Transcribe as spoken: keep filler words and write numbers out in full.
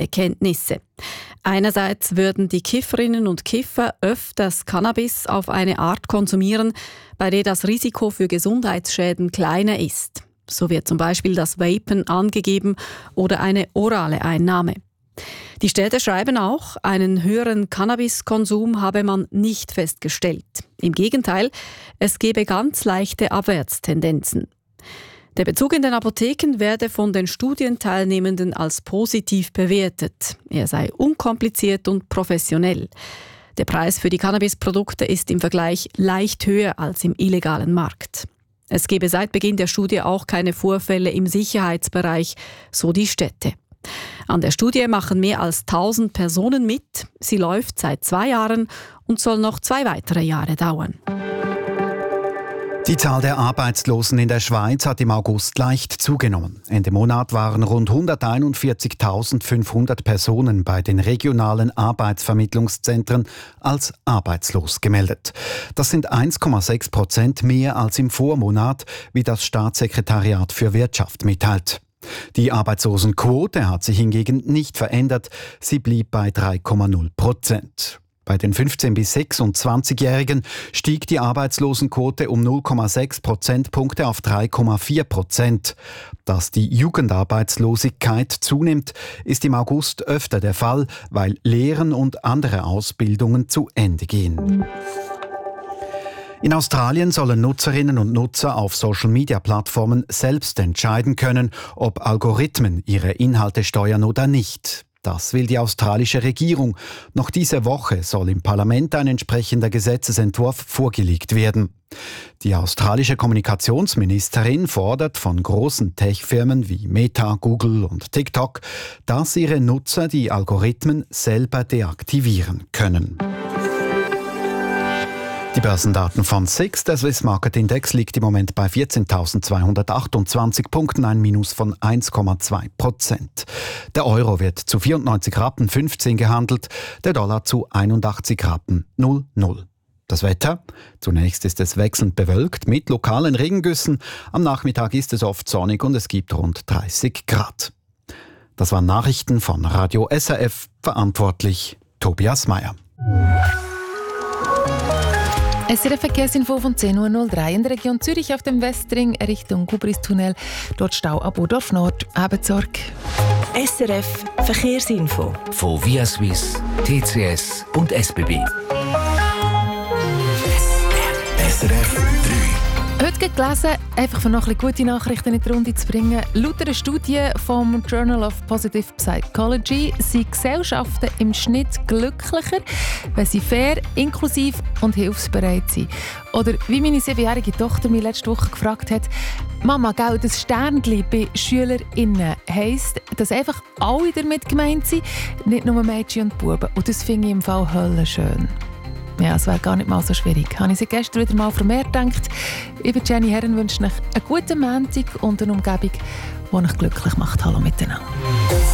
Kenntnisse. Einerseits würden die Kifferinnen und Kiffer öfters Cannabis auf eine Art konsumieren, bei der das Risiko für Gesundheitsschäden kleiner ist. So wird zum Beispiel das Vapen angegeben oder eine orale Einnahme. Die Städte schreiben auch, einen höheren Cannabiskonsum habe man nicht festgestellt. Im Gegenteil, es gebe ganz leichte Abwärtstendenzen. Der Bezug in den Apotheken werde von den Studienteilnehmenden als positiv bewertet. Er sei unkompliziert und professionell. Der Preis für die Cannabisprodukte ist im Vergleich leicht höher als im illegalen Markt. Es gebe seit Beginn der Studie auch keine Vorfälle im Sicherheitsbereich, so die Städte. An der Studie machen mehr als tausend Personen mit. Sie läuft seit zwei Jahren und soll noch zwei weitere Jahre dauern. Die Zahl der Arbeitslosen in der Schweiz hat im August leicht zugenommen. Ende Monat waren rund hunderteinundvierzigtausendfünfhundert Personen bei den regionalen Arbeitsvermittlungszentren als arbeitslos gemeldet. Das sind eins Komma sechs Prozent mehr als im Vormonat, wie das Staatssekretariat für Wirtschaft mitteilt. Die Arbeitslosenquote hat sich hingegen nicht verändert. Sie blieb bei drei Komma null Prozent. Bei den fünfzehn- bis sechsundzwanzigjährigen stieg die Arbeitslosenquote um null Komma sechs Prozentpunkte auf drei Komma vier Prozent. Dass die Jugendarbeitslosigkeit zunimmt, ist im August öfter der Fall, weil Lehren und andere Ausbildungen zu Ende gehen. In Australien sollen Nutzerinnen und Nutzer auf Social-Media-Plattformen selbst entscheiden können, ob Algorithmen ihre Inhalte steuern oder nicht. Das will die australische Regierung. Noch diese Woche soll im Parlament ein entsprechender Gesetzesentwurf vorgelegt werden. Die australische Kommunikationsministerin fordert von großen Tech-Firmen wie Meta, Google und TikTok, dass ihre Nutzer die Algorithmen selber deaktivieren können. Die Börsendaten von S I X, der Swiss Market Index, liegt im Moment bei vierzehntausendzweihundertachtundzwanzig Punkten, ein Minus von eins Komma zwei Prozent. Der Euro wird zu vierundneunzig Rappen fünfzehn gehandelt, der Dollar zu einundachtzig Rappen null null. Das Wetter? Zunächst ist es wechselnd bewölkt mit lokalen Regengüssen. Am Nachmittag ist es oft sonnig und es gibt rund dreißig Grad. Das waren Nachrichten von Radio S R F, verantwortlich Tobias Meyer. S R F-Verkehrsinfo von zehn Uhr null drei in der Region Zürich auf dem Westring Richtung Gubristunnel. Dort Stau ab Burdorf Nord, Abendzorg. S R F Verkehrsinfo von Via Swiss, T C S und S B B. S R F drei. Heute gelesen, einfach für noch ein bisschen gute Nachrichten in die Runde zu bringen. Laut einer Studie vom Journal of Positive Psychology sind Gesellschaften im Schnitt glücklicher, wenn sie fair, inklusiv und hilfsbereit sind. Oder wie meine siebenjährige Tochter mich letzte Woche gefragt hat, «Mama, gell, das Sternchen bei SchülerInnen heisst, dass einfach alle damit gemeint sind, nicht nur Mädchen und Buben.» Und das finde ich im Fall höllenschön. Ja, es wäre gar nicht mal so schwierig. Habe ich sie gestern wieder mal vermehrt gedacht. Ich bin Jenny Herren, wünsche euch einen guten Montag und eine Umgebung, die euch glücklich macht. Hallo miteinander.